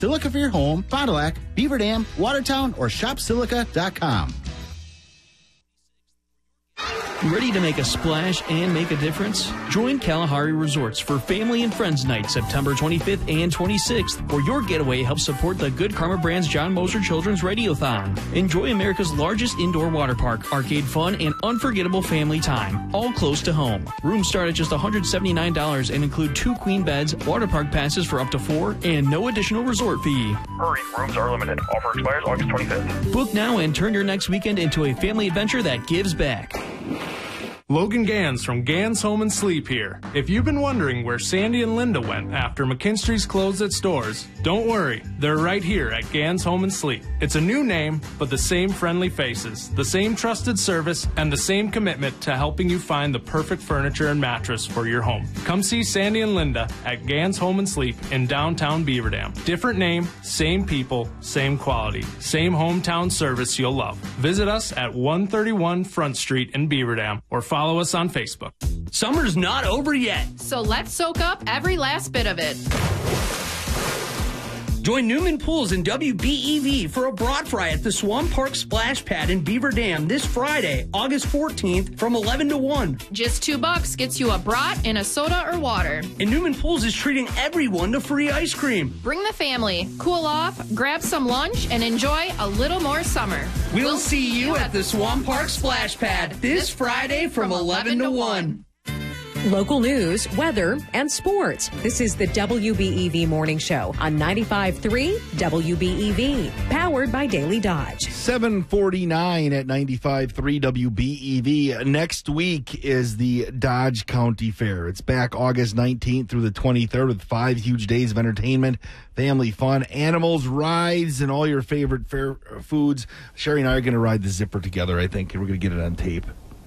Silica for your home, Fond du Lac, Beaver Dam, Watertown, or shopsilica.com. Ready to make a splash and make a difference? Join Kalahari Resorts for Family and Friends Night, September 25th and 26th, where your getaway helps support the Good Karma Brand's John Moser Children's Radiothon. Enjoy America's largest indoor water park, arcade fun, and unforgettable family time, all close to home. Rooms start at just $179 and include 2 queen beds, water park passes for up to 4, and no additional resort fee. Hurry, rooms are limited. Offer expires August 25th. Book now and turn your next weekend into a family adventure that gives back. Logan Gans from Gans Home and Sleep here. If you've been wondering where Sandy and Linda went after McKinstry's closed its doors, don't worry, they're right here at Gans Home and Sleep. It's a new name, but the same friendly faces, the same trusted service, and the same commitment to helping you find the perfect furniture and mattress for your home. Come see Sandy and Linda at Gans Home and Sleep in downtown Beaver Dam. Different name, same people, same quality, same hometown service you'll love. Visit us at 131 Front Street in Beaver Dam or follow us on Facebook. Summer's not over yet. So let's soak up every last bit of it. Join Newman Pools and WBEV for a brat fry at the Swamp Park Splash Pad in Beaver Dam this Friday, August 14th from 11 to 1. Just $2 gets you a brat and a soda or water. And Newman Pools is treating everyone to free ice cream. Bring the family, cool off, grab some lunch, and enjoy a little more summer. We'll see you at the Swamp Park Splash Pad this Friday from 11 to 1. Local news, weather, and sports. This is the WBEV Morning Show on 95.3 WBEV, powered by Daily Dodge. 7:49 at 95.3 WBEV. Next week is the Dodge County Fair. It's back August 19th through the 23rd with 5 huge days of entertainment, family fun, animals, rides, and all your favorite fair foods. Sherry and I are going to ride the Zipper together, I think, and we're going to get it on tape.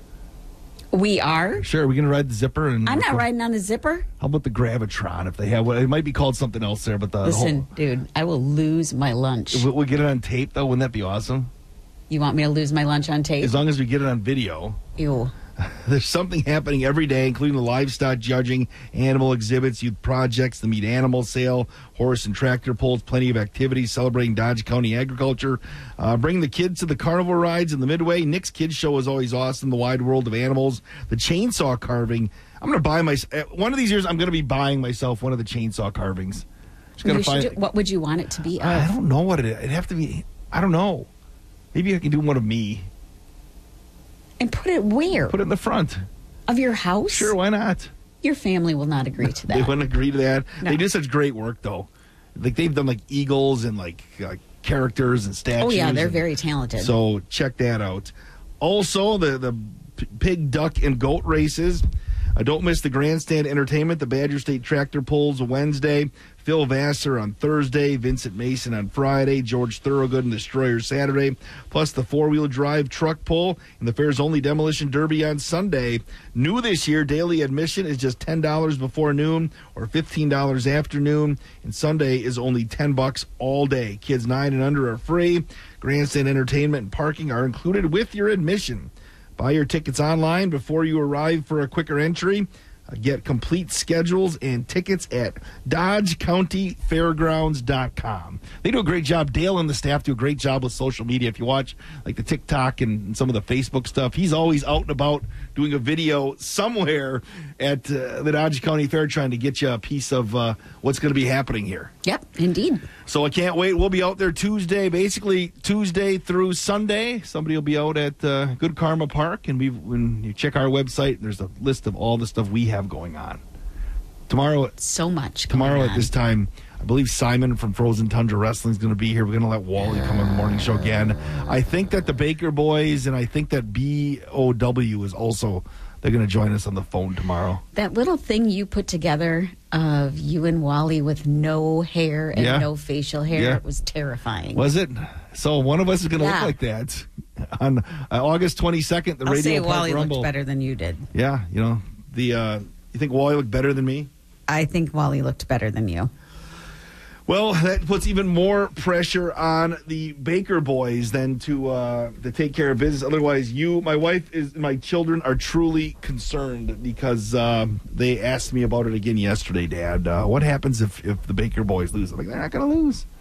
We are? Sure, we're going to ride the Zipper. And I'm not riding on a Zipper. How about the Gravitron if they have one? It might be called something else there, but Listen, dude, I will lose my lunch. We'll get it on tape, though. Wouldn't that be awesome? You want me to lose my lunch on tape? As long as we get it on video. Ew. There's something happening every day, including the livestock judging, animal exhibits, youth projects, the meat animal sale, horse and tractor pulls, plenty of activities celebrating Dodge County agriculture. Bring the kids to the carnival rides in the Midway. Nick's Kids Show is always awesome. The wide world of animals. The chainsaw carving. I'm going to buy one of these years, I'm going to be buying myself one of the chainsaw carvings. What would you want it to be of? I don't know what it is. It'd have to be, I don't know. Maybe I can do one of me. And put it where? Put it in the front. Of your house? Sure, why not? Your family will not agree to that. They wouldn't agree to that. No. They do such great work, though. Like they've done like eagles and like characters and statues. Oh yeah, they're very talented. So check that out. Also, the pig, duck, and goat races. Don't miss the grandstand entertainment. The Badger State Tractor Pulls Wednesday. Phil Vassar on Thursday. Vincent Mason on Friday. George Thorogood and Destroyer Saturday. Plus the four-wheel drive truck pull and the fair's only demolition derby on Sunday. New this year, daily admission is just $10 before noon or $15 after noon. And Sunday is only $10 all day. Kids 9 and under are free. Grandstand entertainment and parking are included with your admission. Buy your tickets online before you arrive for a quicker entry. Get complete schedules and tickets at DodgeCountyFairgrounds.com. They do a great job. Dale and the staff do a great job with social media. If you watch like the TikTok and some of the Facebook stuff, he's always out and about doing a video somewhere at the Dodge County Fair trying to get you a piece of what's going to be happening here. Yep, indeed. So I can't wait. We'll be out there basically Tuesday through Sunday. Somebody will be out at Good Karma Park, and when you check our website, there's a list of all the stuff we have going on. Tomorrow at this time, I believe Simon from Frozen Tundra Wrestling is going to be here. We're going to let Wally come on the morning show again. I think that the Baker Boys and I think that BOW is also, they're going to join us on the phone tomorrow. That little thing you put together of you and Wally with no hair and no facial hair, it was terrifying. Was it? So one of us is going to look like that. On August 22nd, the I'll Radio say Park Wally Rumble. looked better than you did. Yeah, you think Wally looked better than me? I think Wally looked better than you. Well, that puts even more pressure on the Baker Boys than to take care of business. Otherwise, my wife, and my children are truly concerned because they asked me about it again yesterday, Dad. What happens if the Baker Boys lose? I'm like, they're not going to lose.